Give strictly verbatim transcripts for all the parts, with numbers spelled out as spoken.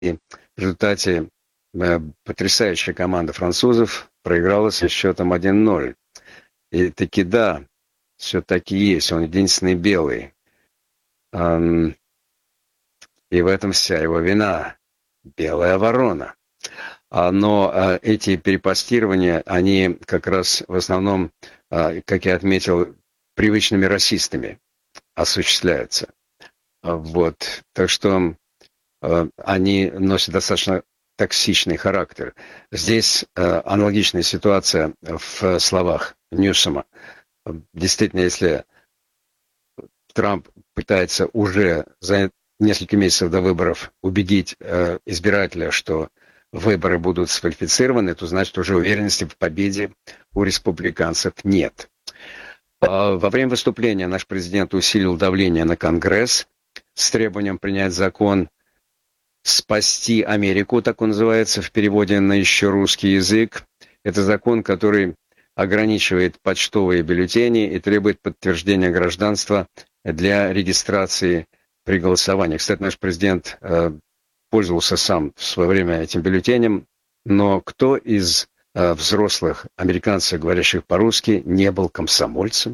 И в результате э, потрясающая команда французов проиграла со счетом один ноль. И таки да, все-таки есть, он единственный белый. Ам, и в этом вся его вина. Белая ворона. А, но а, эти перепостирования, они как раз в основном, а, как я отметил, привычными расистами осуществляются. А, Вот. Так что а, они носят достаточно токсичный характер. Здесь а, аналогичная ситуация в словах Ньюсома. Действительно, если Трамп пытается уже за несколько месяцев до выборов убедить э, избирателя, что выборы будут сфальсифицированы, то значит уже уверенности в победе у республиканцев нет. А во время выступления наш президент усилил давление на Конгресс с требованием принять закон «Спасти Америку», так он называется в переводе на еще русский язык. Это закон, который ограничивает почтовые бюллетени и требует подтверждения гражданства для регистрации при голосовании. Кстати, наш президент э, пользовался сам в свое время этим бюллетенем, но кто из э, взрослых американцев, говорящих по-русски, не был комсомольцем?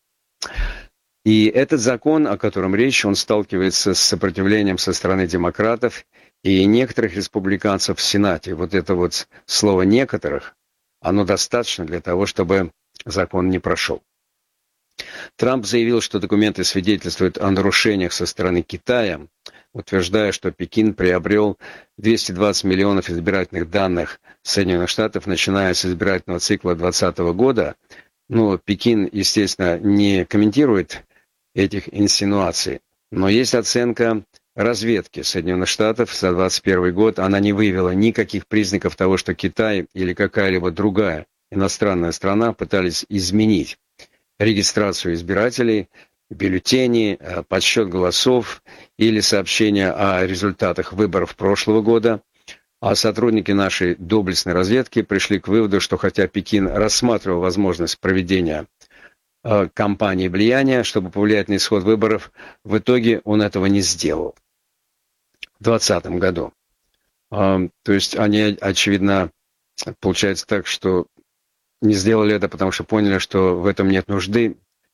И этот закон, о котором речь, он сталкивается с сопротивлением со стороны демократов и некоторых республиканцев в Сенате. Вот это вот слово «некоторых», оно достаточно для того, чтобы закон не прошел. Трамп заявил, что документы свидетельствуют о нарушениях со стороны Китая, утверждая, что Пекин приобрел двести двадцать миллионов избирательных данных Соединенных Штатов, начиная с избирательного цикла двадцатого года. Но Пекин, естественно, не комментирует этих инсинуаций. Но есть оценка разведки Соединенных Штатов за двадцать первый год. Она не выявила никаких признаков того, что Китай или какая-либо другая иностранная страна пытались изменить регистрацию избирателей, бюллетени, подсчет голосов или сообщения о результатах выборов прошлого года. А сотрудники нашей доблестной разведки пришли к выводу, что хотя Пекин рассматривал возможность проведения э, кампании влияния, чтобы повлиять на исход выборов, в итоге он этого не сделал в двадцатом году. Э, то есть они, очевидно, получается так, что не сделали это, потому что поняли, что в этом нет нужды.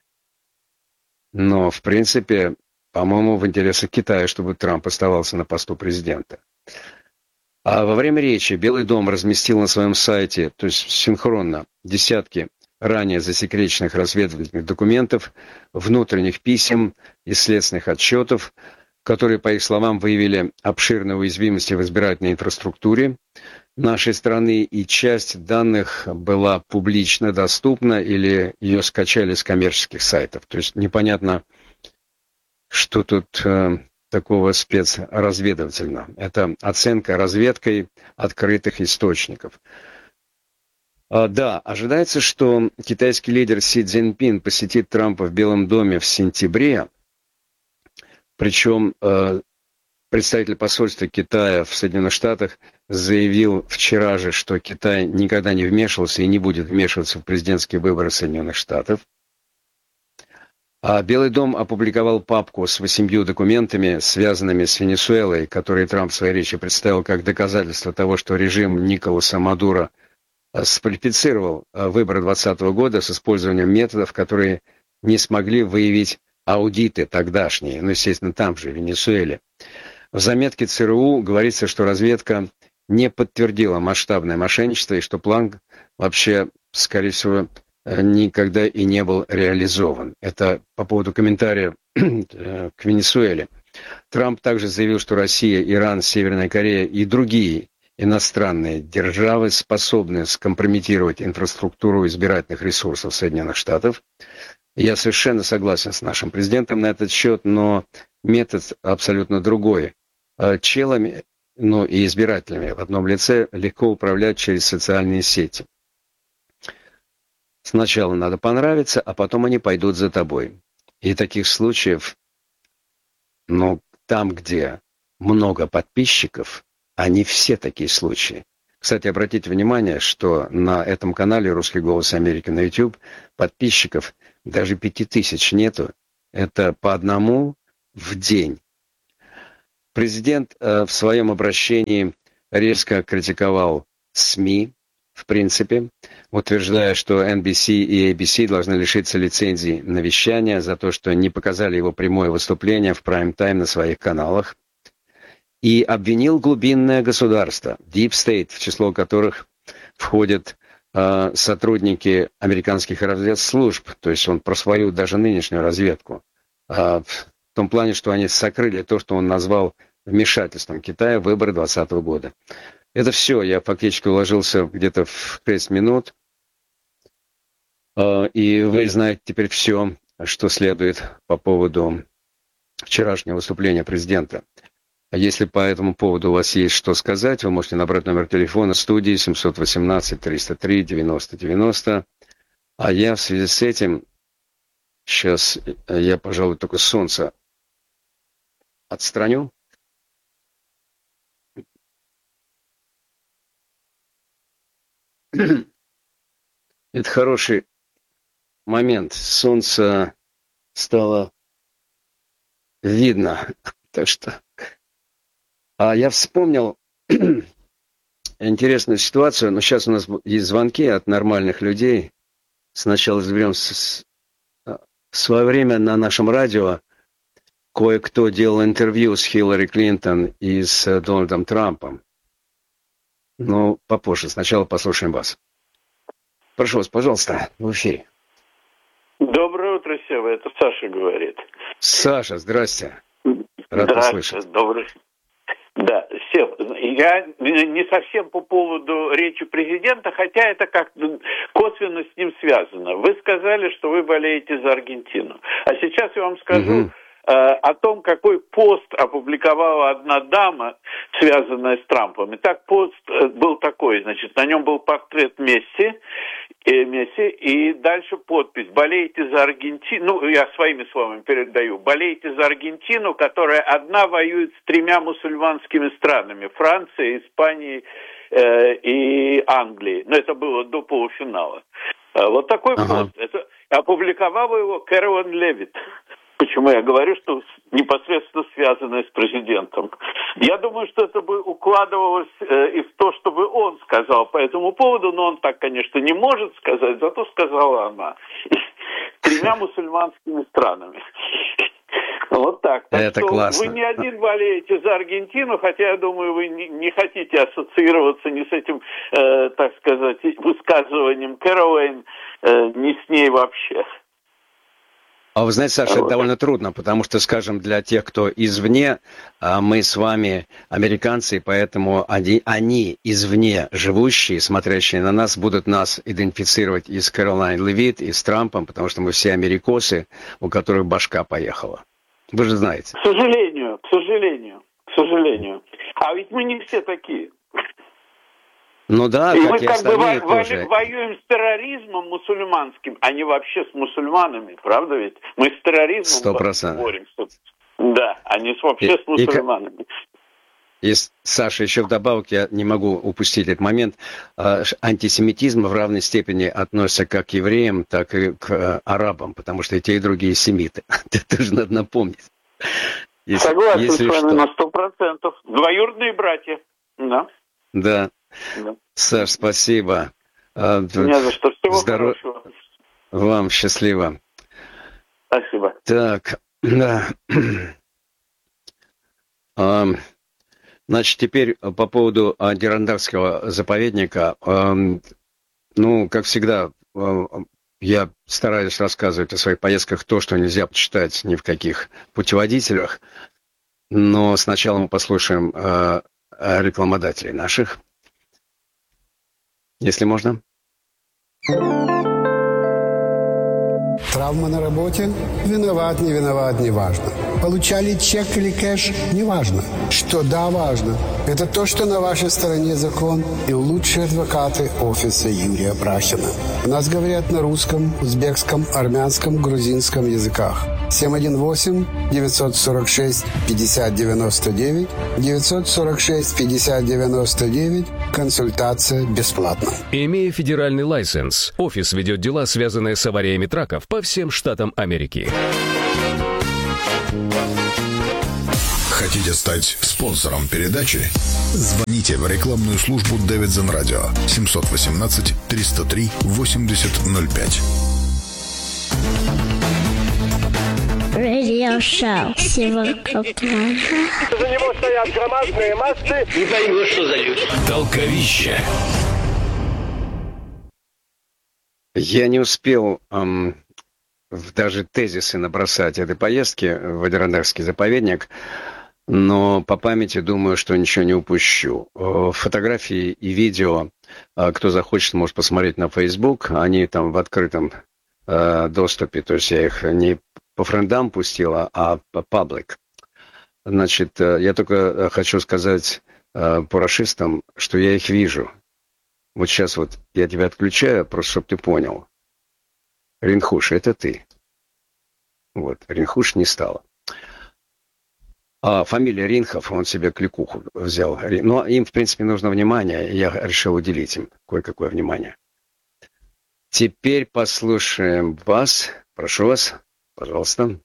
Но, в принципе, по-моему, в интересах Китая, чтобы Трамп оставался на посту президента. А во время речи Белый дом разместил на своем сайте, то есть синхронно, десятки ранее засекреченных разведывательных документов, внутренних писем и следственных отчетов, которые, по их словам, выявили обширные уязвимости в избирательной инфраструктуре нашей страны, и часть данных была публично доступна или ее скачали с коммерческих сайтов. То есть непонятно, что тут э, такого спецразведывательного. Это оценка разведкой открытых источников. А, да, ожидается, что китайский лидер Си Цзиньпин посетит Трампа в Белом доме в сентябре, причем э, представитель посольства Китая в Соединенных Штатах заявил вчера же, что Китай никогда не вмешивался и не будет вмешиваться в президентские выборы Соединенных Штатов. А Белый дом опубликовал папку с восемью документами, связанными с Венесуэлой, которые Трамп в своей речи представил как доказательство того, что режим Николаса Мадуро сфальсифицировал выборы двадцатого года с использованием методов, которые не смогли выявить аудиты тогдашние, ну, естественно, там же, в Венесуэле. В заметке ЦРУ говорится, что разведка не подтвердила масштабное мошенничество и что план вообще, скорее всего, никогда и не был реализован. Это по поводу комментария к Венесуэле. Трамп также заявил, что Россия, Иран, Северная Корея и другие иностранные державы способны скомпрометировать инфраструктуру избирательных ресурсов Соединенных Штатов. Я совершенно согласен с нашим президентом на этот счет, но метод абсолютно другой. Челами, ну и избирателями в одном лице легко управлять через социальные сети. Сначала надо понравиться, а потом они пойдут за тобой. И таких случаев, ну, там, где много подписчиков, они все такие случаи. Кстати, обратите внимание, что на этом канале «Русский голос Америки» на YouTube подписчиков даже пяти тысяч нету. Это по одному в день. Президент в своем обращении резко критиковал СМИ, в принципе, утверждая, что эн би си и эй би си должны лишиться лицензий на вещание за то, что не показали его прямое выступление в прайм-тайм на своих каналах. И обвинил глубинное государство, Deep State, в число которых входят э, сотрудники американских разведслужб. То есть он про свою даже нынешнюю разведку. Э, в том плане, что они сокрыли то, что он назвал вмешательством Китая в выборы двадцатого года. Это все. Я фактически уложился где-то в шесть минут. Э, и вы знаете теперь все, что следует по поводу вчерашнего выступления президента. Если по этому поводу у вас есть что сказать, вы можете набрать номер телефона студии семь один восемь триста три девяносто девяносто. А я в связи с этим, сейчас я, пожалуй, только солнце отстраню. Это хороший момент. Солнце стало видно. Так что... А я вспомнил интересную ситуацию, но сейчас у нас есть звонки от нормальных людей. Сначала разберем. В свое время на нашем радио кое-кто делал интервью с Хиллари Клинтон и с Дональдом Трампом. Но попозже. Сначала послушаем вас. Прошу вас, пожалуйста, в эфире. Доброе утро, Сева. Это Саша говорит. Саша, здрасте. Рад вас слышать. Добрый. Да, Сев, я не совсем по поводу речи президента, хотя это как-то косвенно с ним связано. Вы сказали, что вы болеете за Аргентину. А сейчас я вам скажу угу. э, о том, какой пост опубликовала одна дама, связанная с Трампом. Итак, пост был такой, значит, на нем был портрет Месси, Месси, и дальше подпись: «Болейте за Аргентину», ну, я своими словами передаю, «Болейте за Аргентину, которая одна воюет с тремя мусульманскими странами, Францией, Испанией э, и Англией». Но это было до полуфинала. Вот такой ага. пост. Это, опубликовала его Кэролайн Левитт. Почему я говорю, что непосредственно связанное с президентом. Я думаю, что это бы укладывалось э, и в то, что бы он сказал по этому поводу, но он так, конечно, не может сказать, зато сказала она. Тремя мусульманскими странами. Вот так. Так это что классно. Вы не один болеете за Аргентину, хотя, я думаю, вы не, не хотите ассоциироваться ни с этим, э, так сказать, высказыванием Кэролайн, э, ни с ней вообще. А вы знаете, Саша, это довольно трудно, потому что, скажем, для тех, кто извне, мы с вами американцы, поэтому они, они извне живущие, смотрящие на нас, будут нас идентифицировать и с Кэролайн Левитт, и с Трампом, потому что мы все америкосы, у которых башка поехала. Вы же знаете. К сожалению, к сожалению, к сожалению. А ведь мы не все такие. Ну да, и как мы и как бы во- тоже. воюем с терроризмом мусульманским, а не вообще с мусульманами, правда ведь? Мы с терроризмом Сто процентов. боремся. Да, а не вообще и, с мусульманами. И, и, Саша, еще вдобавок, я не могу упустить этот момент, антисемитизм в равной степени относится как к евреям, так и к арабам, потому что и те, и другие семиты. Это тоже надо напомнить. Если, Согласен если с вами что. на сто процентов. Двоюродные братья. Да. Да. Да. Саш, спасибо. Не за что. Всего Здоров... хорошего. Вам счастливо. Спасибо. Так, да. Значит, теперь по поводу Адирандакского заповедника. Ну, как всегда, я стараюсь рассказывать о своих поездках то, что нельзя почитать ни в каких путеводителях. Но сначала мы послушаем рекламодателей наших. Если можно. Травма на работе? Виноват, не виноват, не важно. Получали чек или кэш? Не важно. Что да, важно. Это то, что на вашей стороне закон и лучшие адвокаты офиса Юрия Брахина. У нас говорят на русском, узбекском, армянском, грузинском языках. семь один восемь девятьсот сорок шесть пятьдесят девяносто девять девятьсот сорок шесть пятьдесят девяносто девять. Консультация бесплатна. Имея федеральный лайсенс, офис ведет дела, связанные с авариями траков по всем штатам Америки. Хотите стать спонсором передачи? Звоните в рекламную службу Davidson Radio семь один восемь триста три восемьдесят ноль пять. Радиошоу. Сегодня За него стоят громадные массы. Не поймешь, что за люди. Толковище. Я не успел эм, даже тезисы набросать этой поездки в Адирондаckский заповедник, но по памяти думаю, что ничего не упущу. Фотографии и видео, кто захочет, может посмотреть на Facebook, они там в открытом э, доступе, то есть я их не по френдам пустила, а по паблик. Значит, я только хочу сказать э, парашистам, что я их вижу. Вот сейчас вот я тебя отключаю, просто чтобы ты понял. Ринхуш, это ты. Вот, Ринхуш не стало. А фамилия Ринхов, он себе кликуху взял. Но им, в принципе, нужно внимание, и я решил уделить им кое-какое внимание. Теперь послушаем вас. Прошу вас, пожалуйста.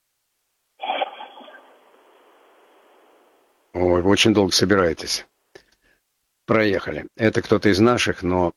Ой, вы очень долго собираетесь. Проехали. Это кто-то из наших, но...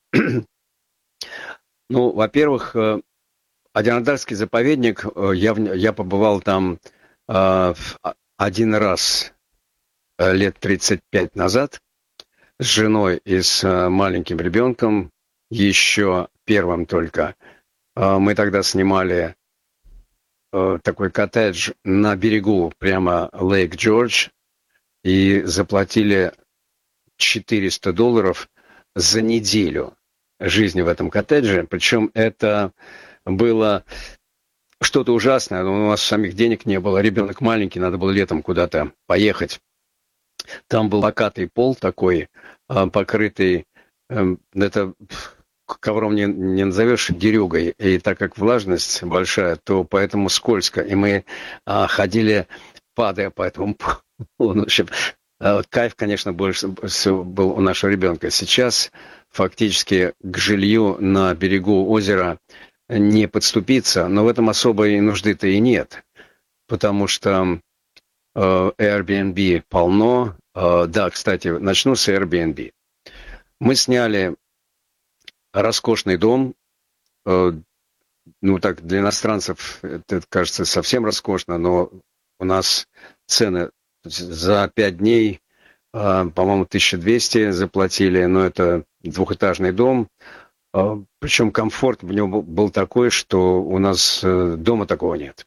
ну, во-первых, Адирондаckский заповедник, я, я побывал там э, один раз лет тридцать пять назад с женой и с маленьким ребенком, еще первым только. Э, мы тогда снимали э, такой коттедж на берегу прямо Лейк Джордж и заплатили четыреста долларов за неделю жизни в этом коттедже. Причем это было что-то ужасное. У нас самих денег не было. Ребенок маленький, надо было летом куда-то поехать. Там был лакатый пол такой, покрытый, это ковром не, не назовешь, дерюгой. И так как влажность большая, то поэтому скользко. И мы ходили, падая по этому полу. В общем, кайф, конечно, больше всего был у нашего ребенка. Сейчас фактически к жилью на берегу озера не подступиться, но в этом особой нужды-то и нет, потому что э, Airbnb полно. Э, да, кстати, начну с Airbnb. Мы сняли роскошный дом, э, ну так, для иностранцев это кажется совсем роскошно, но у нас цены за пять дней, по-моему, тысяча двести заплатили, но это двухэтажный дом. Причем комфорт в нем был такой, что у нас дома такого нет.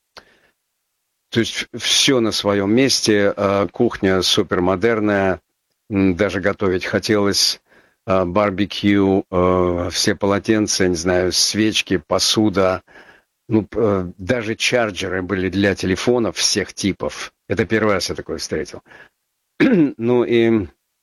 То есть все на своем месте, кухня супермодерная, даже готовить хотелось, барбекю, все полотенца, не знаю, свечки, посуда. Ну, даже чарджеры были для телефонов всех типов. Это первый раз я такое встретил. Ну и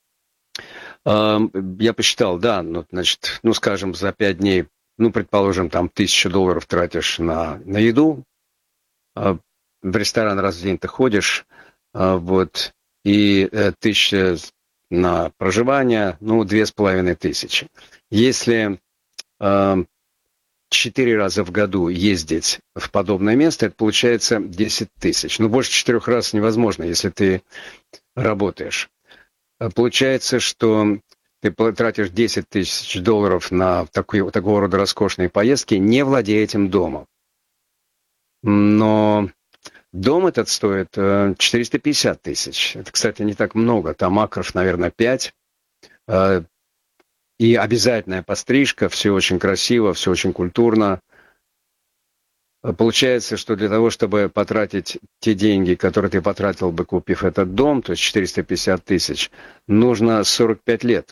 э, я посчитал, да, ну, значит, ну, скажем, за пять дней, ну, предположим, там тысячу долларов тратишь на, на еду, э, в ресторан раз в день ты ходишь, э, вот, и э, тысяча на проживание, ну, две с половиной тысячи. Если э, четыре раза в году ездить в подобное место, это получается десять тысяч. Ну, больше четырех раз невозможно, если ты работаешь. Получается, что ты тратишь десять тысяч долларов на такой, такого рода роскошные поездки, не владея этим домом. Но дом этот стоит четыреста пятьдесят тысяч. Это, кстати, не так много. Там акров, наверное, пять. И обязательная пострижка, все очень красиво, все очень культурно. Получается, что для того, чтобы потратить те деньги, которые ты потратил бы, купив этот дом, то есть четыреста пятьдесят тысяч, нужно сорок пять лет.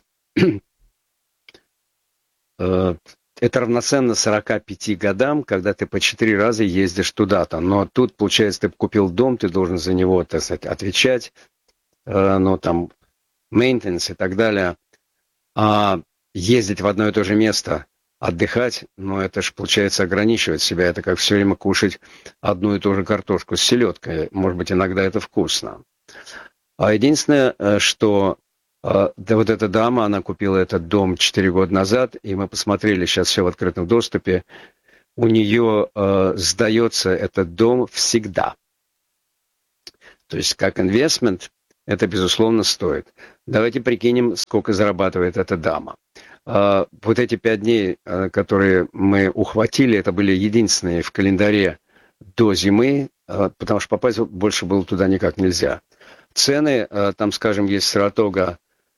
Это равноценно сорока пяти годам, когда ты по четыре раза ездишь туда-то. Но тут, получается, ты купил дом, ты должен за него, так сказать, отвечать, ну, там, maintenance и так далее. А ездить в одно и то же место, отдыхать, но это же, получается, ограничивать себя. Это как все время кушать одну и ту же картошку с селедкой. Может быть, иногда это вкусно. А единственное, что да, вот эта дама, она купила этот дом четыре года назад, и мы посмотрели, сейчас все в открытом доступе. У нее э, сдается этот дом всегда. То есть как инвестмент, это, безусловно, стоит. Давайте прикинем, сколько зарабатывает эта дама. Вот эти пять дней, которые мы ухватили, это были единственные в календаре до зимы, потому что попасть больше было туда никак нельзя. Цены, там, скажем, есть Саратога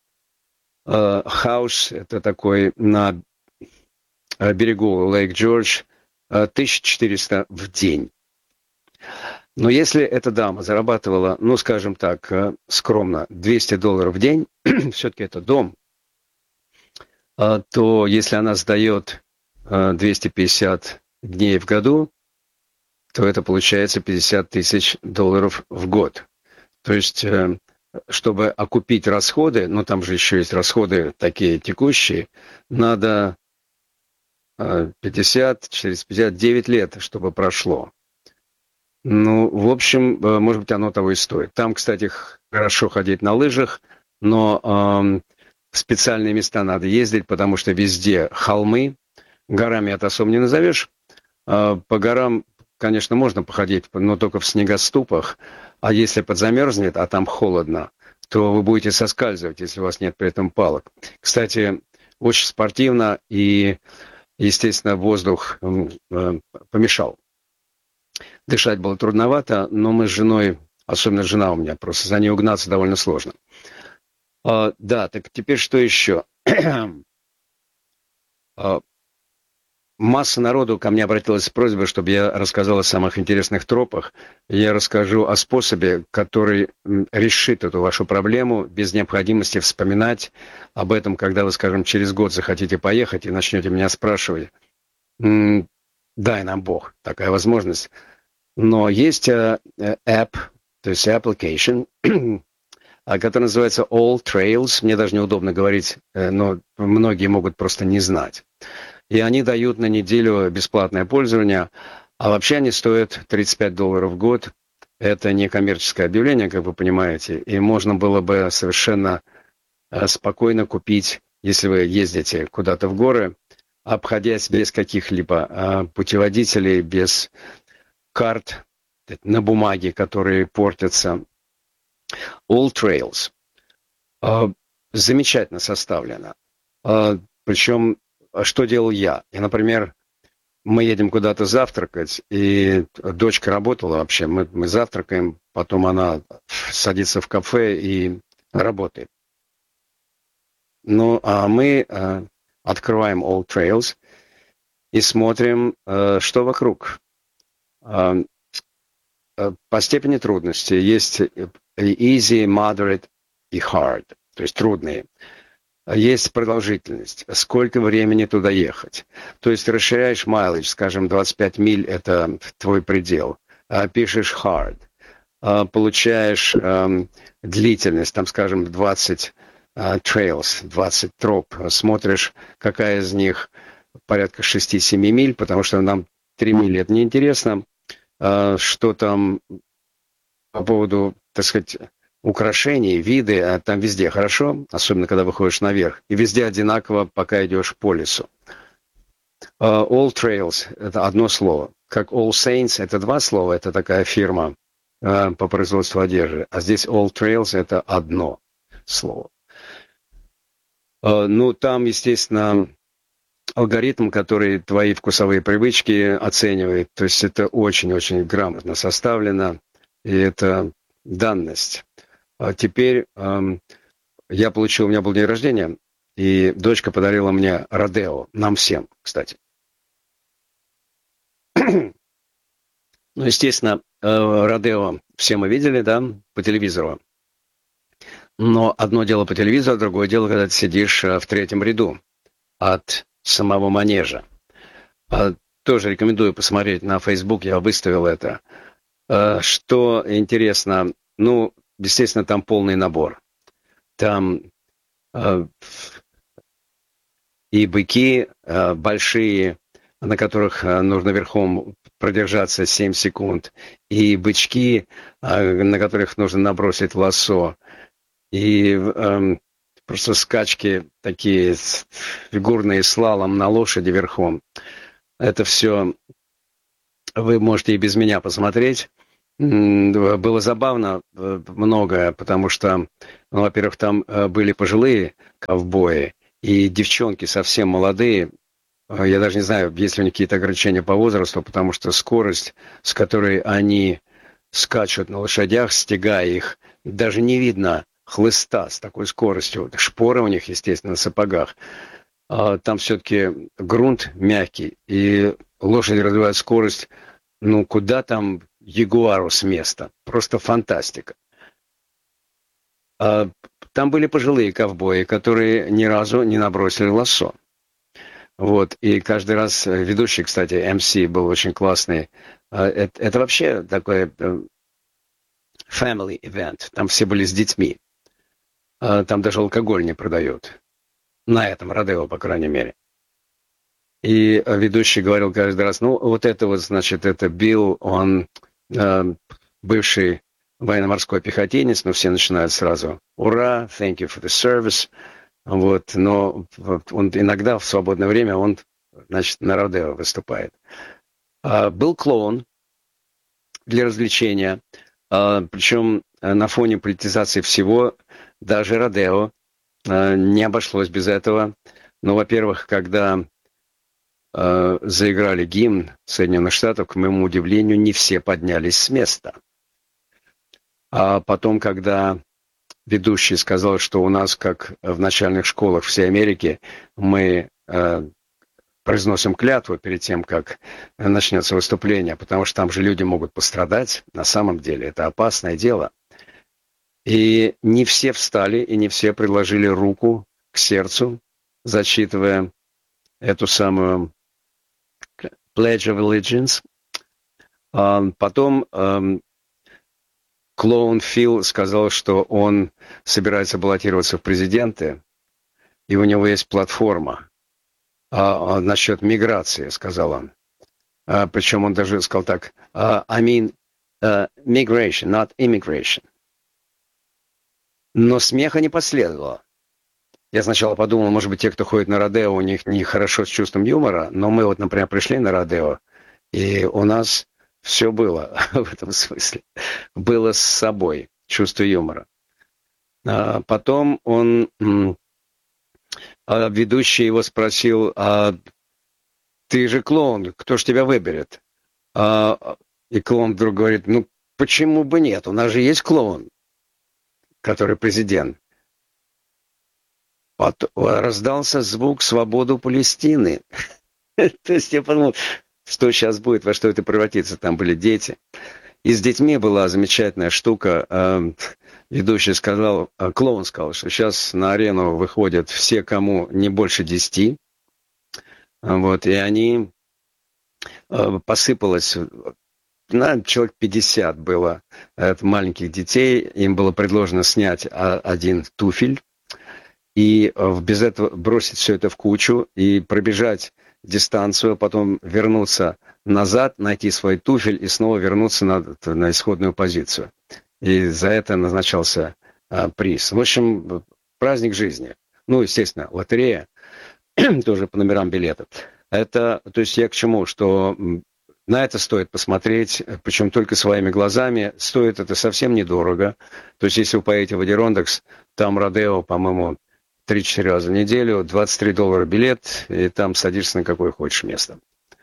Хаус, это такой на берегу Лейк-Джордж, тысяча четыреста в день. Но если эта дама зарабатывала, ну, скажем так, скромно, двести долларов в день, все-таки это дом, то если она сдает двести пятьдесят дней в году, то это получается пятьдесят тысяч долларов в год. То есть, чтобы окупить расходы, ну, там же еще есть расходы такие текущие, надо пятьдесят, через пятьдесят девять лет, чтобы прошло. Ну, в общем, может быть, оно того и стоит. Там, кстати, хорошо ходить на лыжах, но э, в специальные места надо ездить, потому что везде холмы, горами это особо не назовешь. Э, по горам, конечно, можно походить, но только в снегоступах. А если подзамерзнет, а там холодно, то вы будете соскальзывать, если у вас нет при этом палок. Кстати, очень спортивно, и, естественно, воздух э, помешал. Дышать было трудновато, но мы с женой, особенно жена у меня, просто за ней угнаться довольно сложно. А, да, так теперь что еще? а, масса народу ко мне обратилась с просьбой, чтобы я рассказал о самых интересных тропах. Я расскажу о способе, который решит эту вашу проблему без необходимости вспоминать об этом, когда вы, скажем, через год захотите поехать и начнете меня спрашивать. Дай нам Бог, такая возможность. Но есть uh, app, то есть application, который называется All Trails. Мне даже неудобно говорить, но многие могут просто не знать. И они дают на неделю бесплатное пользование, а вообще они стоят тридцать пять долларов в год. Это не коммерческое объявление, как вы понимаете, и можно было бы совершенно спокойно купить, если вы ездите куда-то в горы, обходясь без каких-либо путеводителей, без карт на бумаге, которые портятся. All Trails. Замечательно составлено. Причем, что делал я? Я, например, мы едем куда-то завтракать, и дочка работала вообще. Мы, мы завтракаем, потом она садится в кафе и работает. Ну, а мы открываем All Trails и смотрим, что вокруг. По степени трудности есть easy, moderate и hard, то есть трудные. Есть продолжительность, сколько времени туда ехать. То есть расширяешь mileage, скажем, двадцать пять миль – это твой предел. Пишешь hard, получаешь длительность, там, скажем, двадцать trails, двадцать троп. Смотришь, какая из них порядка шесть-семь миль, потому что нам три мили – это неинтересно. Что там по поводу, так сказать, украшений, виды, там везде хорошо, особенно когда выходишь наверх, и везде одинаково, пока идешь по лесу. All Trails – это одно слово. Как All Saints – это два слова, это такая фирма по производству одежды, а здесь All Trails – это одно слово. Ну, там, естественно, алгоритм, который твои вкусовые привычки оценивает. То есть это очень-очень грамотно составлено, и это данность. А теперь эм, я получил, у меня был день рождения, и дочка подарила мне Родео, нам всем, кстати. Ну, естественно, э, Родео все мы видели, да, по телевизору. Но одно дело по телевизору, другое дело, когда ты сидишь в третьем ряду от самого манежа. Тоже рекомендую посмотреть на Facebook, я выставил это. Что интересно, ну, естественно, там полный набор. Там и быки большие, на которых нужно верхом продержаться семь секунд, и бычки, на которых нужно набросить лассо, и просто скачки такие фигурные, слалом на лошади верхом. Это все вы можете и без меня посмотреть. Было забавно многое, потому что, ну, во-первых, там были пожилые ковбои и девчонки совсем молодые. Я даже не знаю, есть ли у них какие-то ограничения по возрасту, потому что скорость, с которой они скачут на лошадях, стягая их, даже не видно хлыста с такой скоростью. Шпоры у них, естественно, на сапогах. Там все-таки грунт мягкий, и лошади развивают скорость, ну, куда там ягуару с места. Просто фантастика. Там были пожилые ковбои, которые ни разу не набросили лассо. Вот, и каждый раз ведущий, кстати, эм си был очень классный. Это, это вообще такой family event. Там все были с детьми. Там даже алкоголь не продают. На этом родео, по крайней мере. И ведущий говорил каждый раз, ну, вот это вот, значит, это Билл, он э, бывший военно-морской пехотинец, но все начинают сразу «Ура! Thank you for the service!» Вот, но он иногда в свободное время он, значит, на родео выступает. А, был клоун для развлечения, а, причем на фоне политизации всего, даже родео а, не обошлось без этого. Ну, во-первых, когда а, заиграли гимн Соединенных Штатов, к моему удивлению, не все поднялись с места. А потом, когда ведущий сказал, что у нас, как в начальных школах всей Америки, мы э, произносим клятву перед тем, как начнется выступление, потому что там же люди могут пострадать. На самом деле это опасное дело. И не все встали, и не все приложили руку к сердцу, зачитывая эту самую Pledge of Allegiance. А потом э, клоун Фил сказал, что он собирается баллотироваться в президенты, и у него есть платформа а, а, насчет миграции, сказал он. А, причем он даже сказал так, I mean uh, migration, not immigration. Но смеха не последовало. Я сначала подумал, может быть, те, кто ходит на родео, у них нехорошо с чувством юмора, но мы вот, например, пришли на родео, и у нас все было в этом смысле. Было с собой чувство юмора. А потом он, а ведущий его спросил, а ты же клоун, кто ж тебя выберет? А, и клоун вдруг говорит, ну почему бы нет, у нас же есть клоун, который президент. Потом раздался звук «Свободу Палестины». То есть я подумал, что сейчас будет, во что это превратится. Там были дети. И с детьми была замечательная штука. Ведущий сказал, клоун сказал, что сейчас на арену выходят все, кому не больше десяти. Вот, и они посыпалось, наверное, человек пятьдесят было маленьких детей. Им было предложено снять один туфель и без этого бросить все это в кучу и пробежать дистанцию, потом вернуться назад, найти свой туфель и снова вернуться на, на исходную позицию. И за это назначался а, приз. В общем, праздник жизни. Ну, естественно, лотерея, тоже по номерам билетов. Это, то есть я к чему, что на это стоит посмотреть, причем только своими глазами. Стоит это совсем недорого. То есть если вы поедете в Адирондакс, там родео, по-моему, три-четыре раза в неделю, двадцать три доллара билет, и там садишься на какое хочешь место.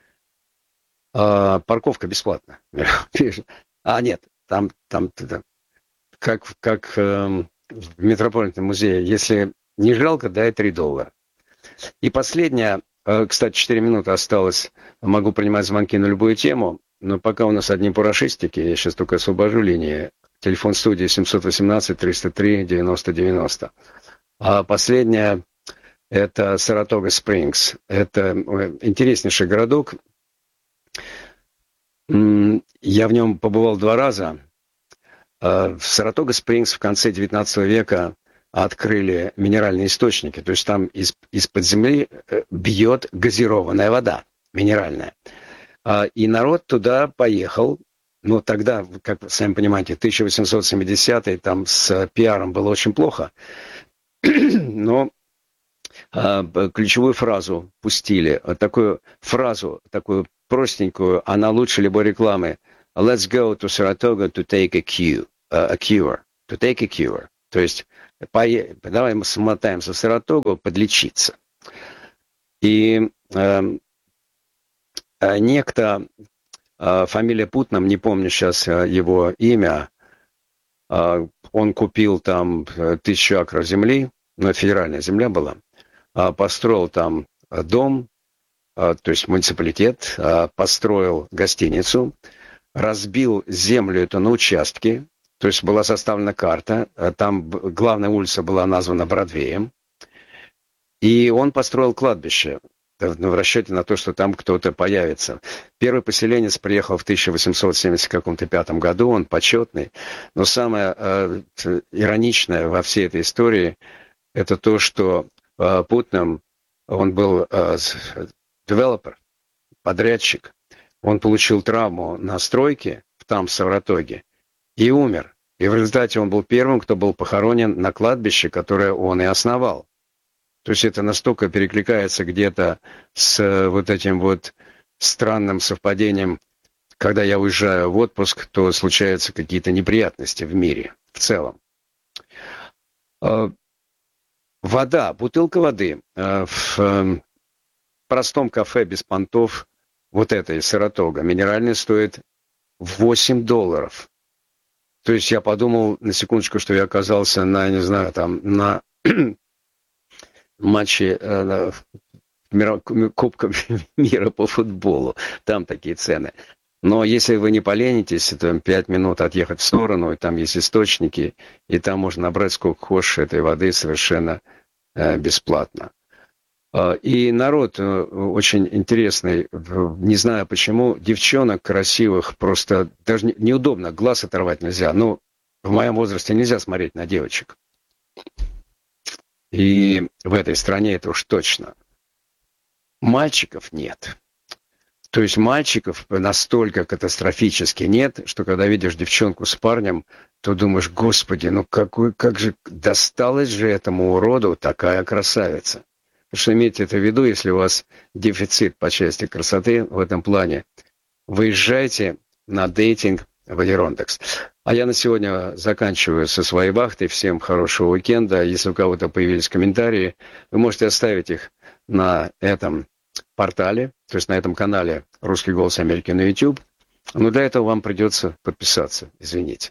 А, парковка бесплатна. А, нет, там, там, там как, как э, в Метрополитенном музее, если не жалко, дай три доллара. И последнее, э, кстати, четыре минуты осталось, могу принимать звонки на любую тему, но пока у нас одни парашистики, я сейчас только освобожу линии. Телефон студии семь один восемь триста три девяносто девяносто. А последняя – это Саратога Спрингс. Это интереснейший городок. Я в нем побывал два раза. В Саратога Спрингс в конце девятнадцатого века открыли минеральные источники. То есть там из, из-под земли бьет газированная вода, минеральная. И народ туда поехал. Ну, тогда, как вы сами понимаете, тысяча восемьсот семидесятый, там с пиаром было очень плохо. Но а, ключевую фразу пустили, такую фразу, такую простенькую, она лучше любой рекламы let's go to Saratoga to take a cue, uh, a cure, to take a cure. То есть, пое... давай мы смотаемся в Саратогу подлечиться. И э, э, некто, э, фамилия Путнам, не помню сейчас э, его имя, э, он купил там тысячу акров земли, но это федеральная земля была, э, построил там дом, э, то есть муниципалитет, э, построил гостиницу, разбил землю эту на участки, то есть была составлена карта, там главная улица была названа Бродвеем, и он построил кладбище в расчете на то, что там кто-то появится. Первый поселенец приехал в тысяча восемьсот семьдесят пятом году, он почетный, но самое э, ироничное во всей этой истории это то, что э, Путнам, он был э, девелопер, подрядчик, он получил травму на стройке там, в Саратоге, и умер. И в результате он был первым, кто был похоронен на кладбище, которое он и основал. То есть это настолько перекликается где-то с вот этим вот странным совпадением, когда я уезжаю в отпуск, то случаются какие-то неприятности в мире в целом. Вода, бутылка воды в простом кафе без понтов, вот этой Саратога, минеральная, стоит восемь долларов. То есть я подумал на секундочку, что я оказался на, не знаю, там, на матче э, Кубка мира по футболу. Там такие цены. Но если вы не поленитесь, то пять минут отъехать в сторону, и там есть источники, и там можно набрать сколько хочешь этой воды совершенно э, бесплатно. И народ очень интересный, не знаю почему, девчонок красивых просто даже неудобно, глаз оторвать нельзя. Ну, в моем возрасте нельзя смотреть на девочек. И в этой стране это уж точно. Мальчиков нет. То есть мальчиков настолько катастрофически нет, что когда видишь девчонку с парнем, то думаешь, господи, ну какой, как же досталась же этому уроду такая красавица. Что имейте это в виду, если у вас дефицит по части красоты в этом плане, выезжайте на дейтинг в Adirondack. А я на сегодня заканчиваю со своей вахтой. Всем хорошего уикенда. Если у кого-то появились комментарии, вы можете оставить их на этом портале, то есть на этом канале «Русский голос Америки» на YouTube. Но для этого вам придется подписаться. Извините.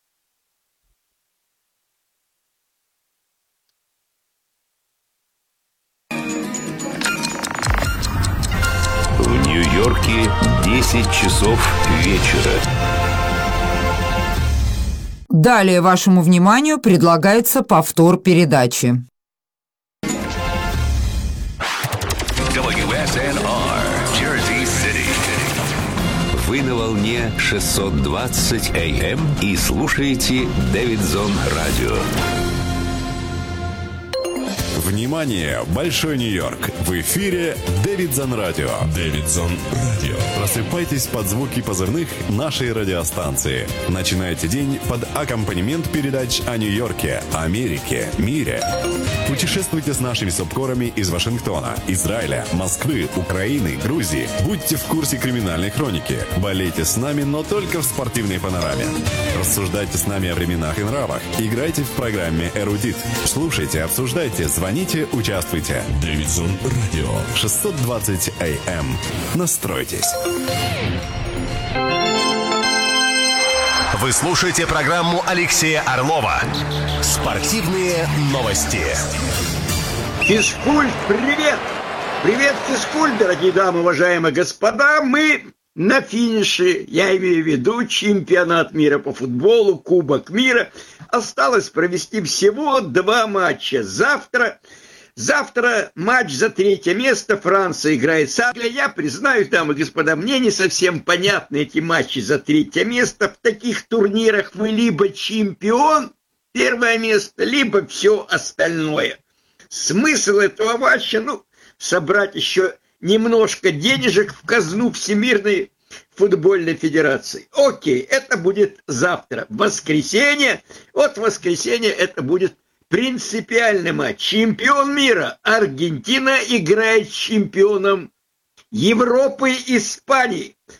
В Нью-Йорке десять часов вечера. Далее вашему вниманию предлагается повтор передачи. дабл ю эс эн ар, Jersey City. Вы на волне шестьсот двадцать эй эм и слушаете Дэвидсон Радио. Внимание, Большой Нью-Йорк! В эфире Дэвидсон Радио. Дэвидсон Радио. Просыпайтесь под звуки позывных нашей радиостанции. Начинайте день под аккомпанемент передач о Нью-Йорке, Америке, мире. Путешествуйте с нашими субкорами из Вашингтона, Израиля, Москвы, Украины, Грузии. Будьте в курсе криминальной хроники. Болейте с нами, но только в спортивной панораме. Рассуждайте с нами о временах и нравах. Играйте в программе «Эрудит». Слушайте, обсуждайте, звоните, участвуйте. Дэвидсон Радио. шестьсот двадцать эй эм. Настройтесь. Вы слушаете программу Алексея Орлова «Спортивные новости». Физкульт, привет! Привет, физкульт, дорогие дамы, уважаемые господа. Мы на финише, я имею в виду чемпионат мира по футболу, Кубок мира. Осталось провести всего два матча. Завтра... Завтра матч за третье место. Франция играет с Англией. Я признаю, дамы и господа, мне не совсем понятны эти матчи за третье место. В таких турнирах вы либо чемпион, первое место, либо все остальное. Смысл этого матча, ну, собрать еще немножко денежек в казну Всемирной футбольной федерации. Окей, это будет завтра. В воскресенье. Вот в воскресенье это будет принципиальный матч. Чемпион мира. Аргентина играет с чемпионом Европы, Испании.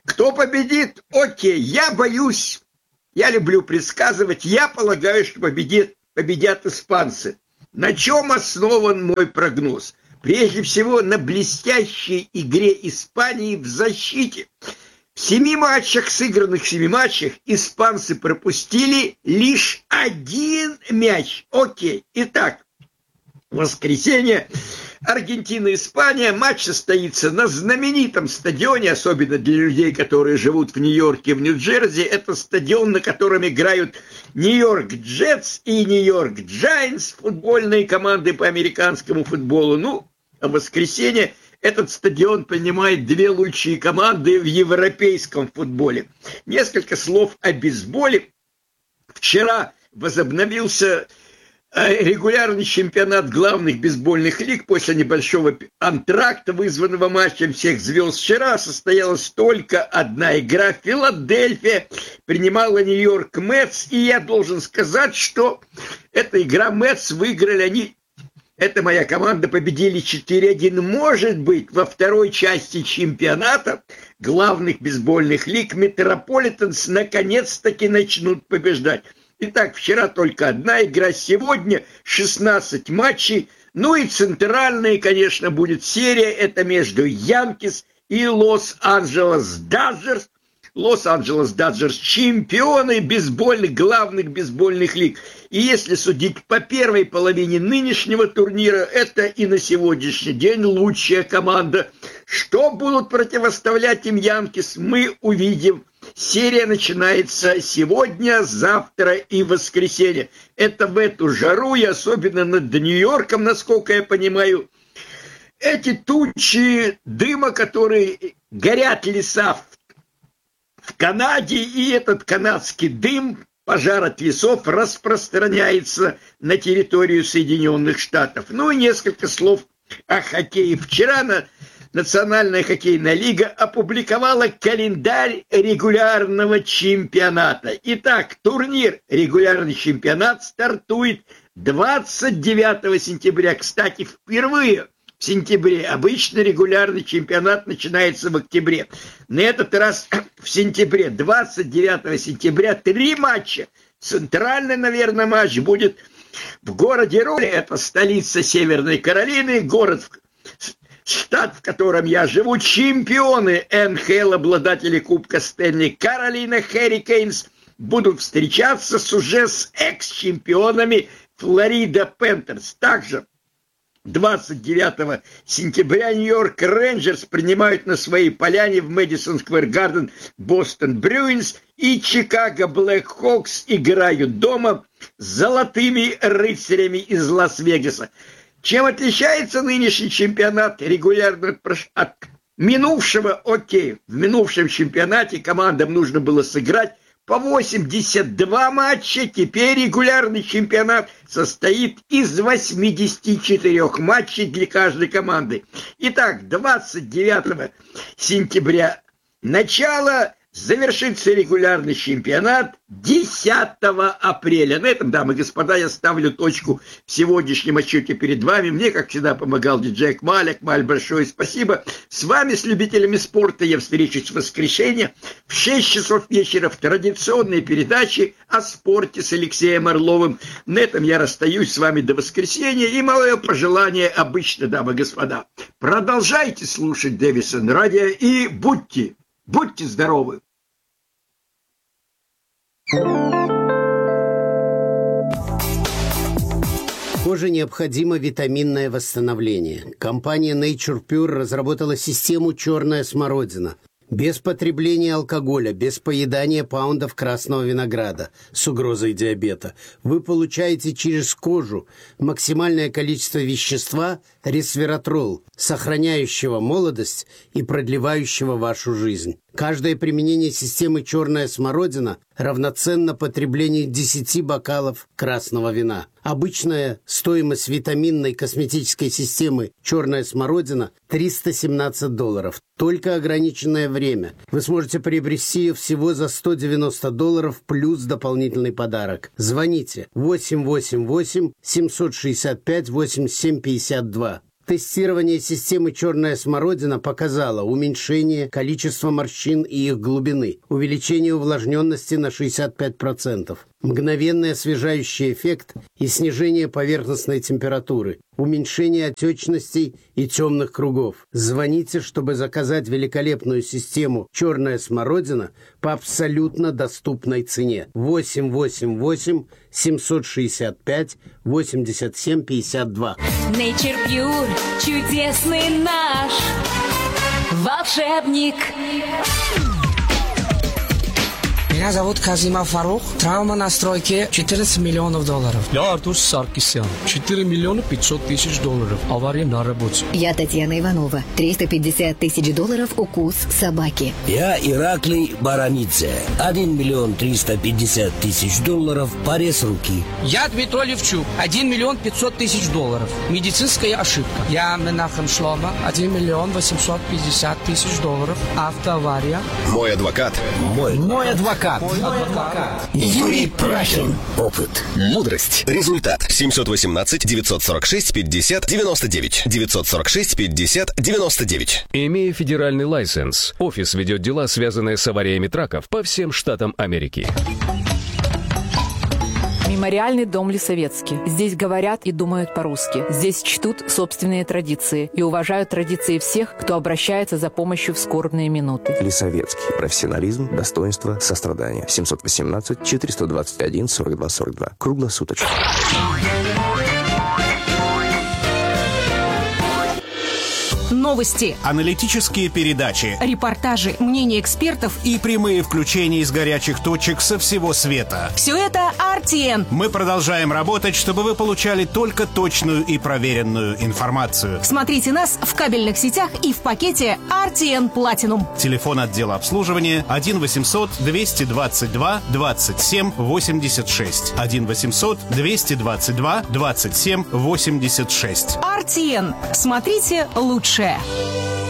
Кто победит? Окей, я боюсь, я люблю предсказывать, я полагаю, что победит, победят испанцы. На чем основан мой прогноз? Прежде всего, на блестящей игре Испании в защите. В семи матчах, сыгранных в семи матчах, испанцы пропустили лишь один мяч. Окей, итак, в воскресенье Аргентина-Испания. Матч состоится на знаменитом стадионе, особенно для людей, которые живут в Нью-Йорке, в Нью-Джерси. Это стадион, на котором играют Нью-Йорк Джетс и Нью-Йорк Джайнтс, футбольные команды по американскому футболу. Ну, а в воскресенье этот стадион принимает две лучшие команды в европейском футболе. Несколько слов о бейсболе. Вчера возобновился регулярный чемпионат главных бейсбольных лиг после небольшого антракта, вызванного матчем всех звезд. Вчера состоялась только одна игра. Филадельфия принимала Нью-Йорк Мэтс, и я должен сказать, что эта игра Мэтс выиграли они. Это моя команда, победили четыре один. Может быть, во второй части чемпионата главных бейсбольных лиг Метрополитенс наконец-таки начнут побеждать. Итак, вчера только одна игра, сегодня шестнадцать матчей. Ну и центральная, конечно, будет серия. Это между Янкис и Лос-Анджелес Даджерс. Лос-Анджелес Даджерс чемпионы бейсбольных, главных бейсбольных лиг. И если судить по первой половине нынешнего турнира, это и на сегодняшний день лучшая команда. Что будут противоставлять им Янкис, мы увидим. Серия начинается сегодня, завтра и в воскресенье. Это в эту жару, и особенно над Нью-Йорком, насколько я понимаю. Эти тучи дыма, которые горят леса в Канаде, и этот канадский дым, пожар от лесов, распространяется на территорию Соединенных Штатов. Ну и несколько слов о хоккее. Вчера на Национальная хоккейная лига опубликовала календарь регулярного чемпионата. Итак, турнир регулярный чемпионат стартует двадцать девятого сентября. Кстати, впервые в сентябре. Обычно регулярный чемпионат начинается в октябре. На этот раз в сентябре, двадцать девятого сентября, три матча. Центральный, наверное, матч будет в городе Роли. Это столица Северной Каролины, город, штат, в котором я живу. Чемпионы эн ха эл, обладатели Кубка Стэнли, Каролина Херрикейнс, будут встречаться с уже с экс-чемпионами Флорида Пентерс. Также двадцать девятого сентября Нью-Йорк Рейнджерс принимают на своей поляне в Мэдисон Сквер Гарден Бостон Брюинс, и Чикаго Блэк Хокс играют дома с золотыми рыцарями из Лас-Вегаса. Чем отличается нынешний чемпионат регулярно от минувшего? Окей, в минувшем чемпионате командам нужно было сыграть по восемьдесят два матча. Теперь регулярный чемпионат состоит из восьмидесяти четырёх матчей для каждой команды. Итак, двадцать девятого сентября начало, завершится регулярный чемпионат десятого апреля. На этом, дамы и господа, я ставлю точку в сегодняшнем отчете перед вами. Мне, как всегда, помогал диджей Акмаль. Акмаль, большое спасибо. С вами, с любителями спорта, я встречусь в воскресенье в шесть часов вечера в традиционной передаче о спорте с Алексеем Орловым. На этом я расстаюсь с вами до воскресенья. И мое пожелание обычно, дамы и господа, продолжайте слушать Дэвидсон радио и будьте, будьте здоровы. Коже необходимо витаминное восстановление. Компания Nature Pure разработала систему «Черная смородина». Без потребления алкоголя, без поедания паундов красного винограда с угрозой диабета вы получаете через кожу максимальное количество вещества ресвератрол, сохраняющего молодость и продлевающего вашу жизнь. Каждое применение системы «Черная смородина» равноценно потреблению десяти бокалов красного вина. Обычная стоимость витаминной косметической системы «Черная смородина» триста семнадцать долларов. Только ограниченное время. Вы сможете приобрести ее всего за сто девяносто долларов плюс дополнительный подарок. Звоните восемь восемь восемь семь шесть пять восемь семь пять два. Тестирование системы «Черная смородина» показало уменьшение количества морщин и их глубины, увеличение увлажненности на шестьдесят пять процентов, мгновенный освежающий эффект и снижение поверхностной температуры, уменьшение отечностей и темных кругов. Звоните, чтобы заказать великолепную систему «Черная смородина» по абсолютно доступной цене. восемь восемь восемь семьсот шестьдесят пять восемьдесят семь пятьдесят два. Nature Pure, чудесный наш волшебник. Меня зовут Казима Фарух. Травма на стройке четырнадцать миллионов долларов. Я Артур Саркисян. четыре миллиона пятьсот тысяч долларов. Авария на работе. Я Татьяна Иванова. триста пятьдесят тысяч долларов укус собаки. Я Ираклий Баранидзе. один миллион триста пятьдесят тысяч долларов. Порез руки. Я Дмитрий Левчук. один миллион пятьсот тысяч долларов. Медицинская ошибка. Я Менахем Шлома. один миллион восемьсот пятьдесят тысяч долларов. Автоавария. Мой адвокат. Мой. Мой адвокат. Мой адвокат. Юрий Прахин. Опыт. Мудрость. Результат. семьсот восемнадцать девятьсот сорок шесть пятьдесят девяносто девять. девятьсот сорок шесть пятьдесят девяносто девять. Имея федеральный лайсенс, офис ведет дела, связанные с авариями траков по всем штатам Америки. Мемориальный дом Лисовецкий. Здесь говорят и думают по-русски. Здесь чтут собственные традиции и уважают традиции всех, кто обращается за помощью в скорбные минуты. Лисовецкий. Профессионализм, достоинство, сострадание. семьсот восемнадцать четыреста двадцать один сорок два сорок два. Круглосуточно. Новости, аналитические передачи, репортажи, мнения экспертов и прямые включения из горячих точек со всего света. Все это ар ти эн. Мы продолжаем работать, чтобы вы получали только точную и проверенную информацию. Смотрите нас в кабельных сетях и в пакете ар ти эн Platinum. Телефон отдела обслуживания один восемьсот двести двадцать два двадцать семь восемьдесят шесть. один восемьсот двести двадцать два двадцать семь восемьдесят шесть. ар ти эн. Смотрите лучшее.